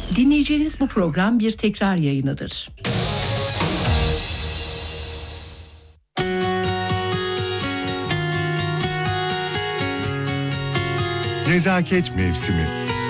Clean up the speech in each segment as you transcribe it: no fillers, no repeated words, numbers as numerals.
Dinleyeceğiniz bu program bir tekrar yayınıdır. Nezaket Mevsimi.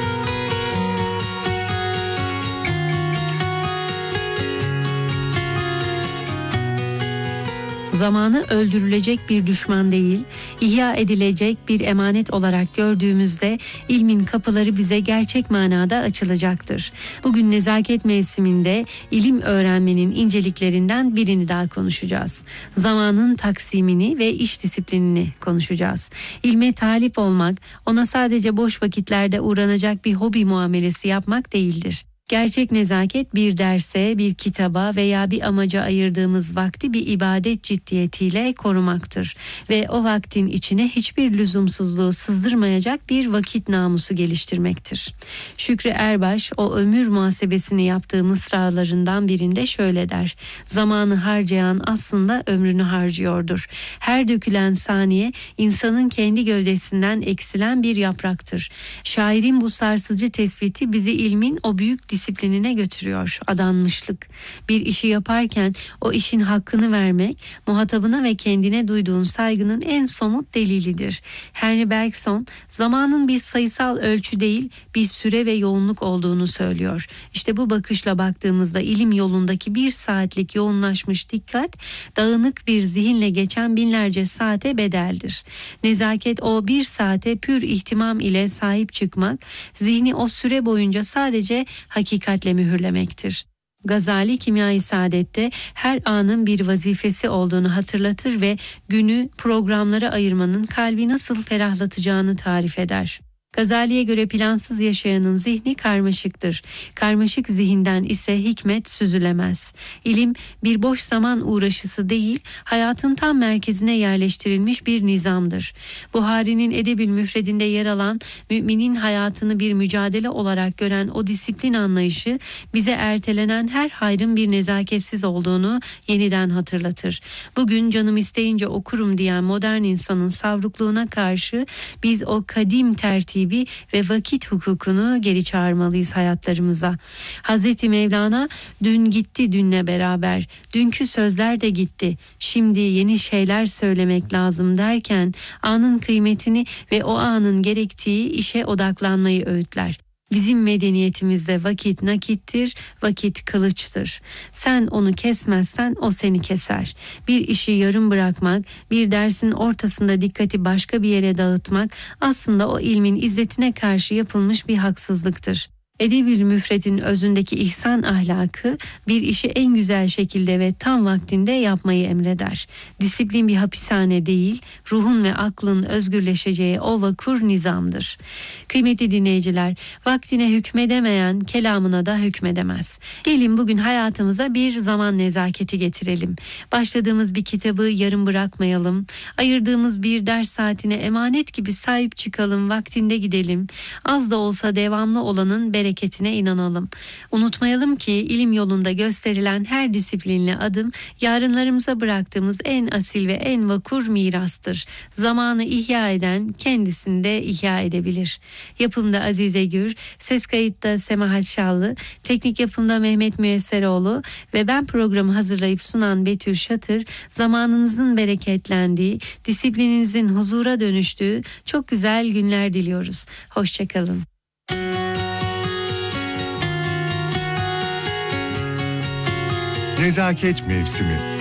Zamanı öldürülecek bir düşman değil, ihya edilecek bir emanet olarak gördüğümüzde ilmin kapıları bize gerçek manada açılacaktır. Bugün nezaket mevsiminde ilim öğrenmenin inceliklerinden birini daha konuşacağız. Zamanın taksimini ve iş disiplinini konuşacağız. İlme talip olmak, ona sadece boş vakitlerde uğranacak bir hobi muamelesi yapmak değildir. Gerçek nezaket bir derse, bir kitaba veya bir amaca ayırdığımız vakti bir ibadet ciddiyetiyle korumaktır. Ve o vaktin içine hiçbir lüzumsuzluğu sızdırmayacak bir vakit namusu geliştirmektir. Şükrü Erbaş o ömür muhasebesini yaptığı mısralarından birinde şöyle der: zamanı harcayan aslında ömrünü harcıyordur. Her dökülen saniye insanın kendi gövdesinden eksilen bir yapraktır. Şairin bu sarsıcı tespiti bizi ilmin o büyük disiplinine götürüyor. Adanmışlık. Bir işi yaparken o işin hakkını vermek, muhatabına ve kendine duyduğun saygının en somut delilidir. Henry Bergson, zamanın bir sayısal ölçü değil, bir süre ve yoğunluk olduğunu söylüyor. İşte bu bakışla baktığımızda ilim yolundaki bir saatlik yoğunlaşmış dikkat, dağınık bir zihinle geçen binlerce saate bedeldir. Nezaket o bir saate pür ihtimam ile sahip çıkmak, zihni o süre boyunca sadece hakikatle mühürlemektir. Gazali Kimya-i Saadet'te her anın bir vazifesi olduğunu hatırlatır ve günü programlara ayırmanın kalbi nasıl ferahlatacağını tarif eder. Gazali'ye göre plansız yaşayanın zihni karmaşıktır. Karmaşık zihinden ise hikmet süzülemez. İlim bir boş zaman uğraşısı değil, hayatın tam merkezine yerleştirilmiş bir nizamdır. Buhari'nin Edebül Müfredinde yer alan müminin hayatını bir mücadele olarak gören o disiplin anlayışı bize ertelenen her hayrın bir nezaketsiz olduğunu yeniden hatırlatır. Bugün canım isteyince okurum diyen modern insanın savrukluğuna karşı biz o kadim tertibi ve vakit hukukunu geri çağırmalıyız hayatlarımıza. Hazreti Mevlana dün gitti dünle beraber, dünkü sözler de gitti, şimdi yeni şeyler söylemek lazım derken anın kıymetini ve o anın gerektiği işe odaklanmayı öğütler. Bizim medeniyetimizde vakit nakittir, vakit kılıçtır. Sen onu kesmezsen o seni keser. Bir işi yarım bırakmak, bir dersin ortasında dikkati başka bir yere dağıtmak aslında o ilmin izzetine karşı yapılmış bir haksızlıktır. Edebül Müfred'in özündeki ihsan ahlakı bir işi en güzel şekilde ve tam vaktinde yapmayı emreder. Disiplin bir hapishane değil, ruhun ve aklın özgürleşeceği o vakur nizamdır. Kıymetli dinleyiciler, vaktine hükmedemeyen kelamına da hükmedemez. Gelin bugün hayatımıza bir zaman nezaketi getirelim. Başladığımız bir kitabı yarım bırakmayalım. Ayırdığımız bir ders saatine emanet gibi sahip çıkalım, vaktinde gidelim. Az da olsa devamlı olanın bereketine inanalım. Unutmayalım ki ilim yolunda gösterilen her disiplinli adım yarınlarımıza bıraktığımız en asil ve en vakur mirastır. Zamanı ihya eden kendisini de ihya edebilir. Yapımda Azize Gür, ses kayıtta Semahat Şallı, teknik yapımda Mehmet Müyesseroğlu ve ben programı hazırlayıp sunan Betül Şatır, zamanınızın bereketlendiği, disiplininizin huzura dönüştüğü çok güzel günler diliyoruz. Hoşçakalın. Nezaket Mevsimi.